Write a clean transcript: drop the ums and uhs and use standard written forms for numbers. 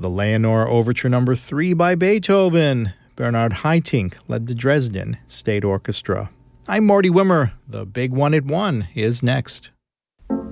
The Leonore Overture No. 3 by Beethoven. Bernhard Haitink led the Dresden State Orchestra. I'm Marty Wimmer. The Big One at 1 is next.